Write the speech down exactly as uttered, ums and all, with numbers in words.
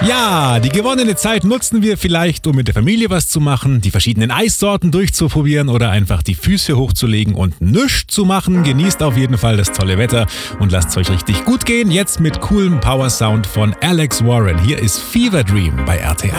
Ja, die gewonnene Zeit nutzen wir vielleicht, um mit der Familie was zu machen, die verschiedenen Eissorten durchzuprobieren oder einfach die Füße hochzulegen und nichts zu machen. Genießt auf jeden Fall das tolle Wetter und lasst es euch richtig gut gehen. Jetzt mit coolem Power Sound von Alex Warren. Hier ist Fever Dream bei R T L.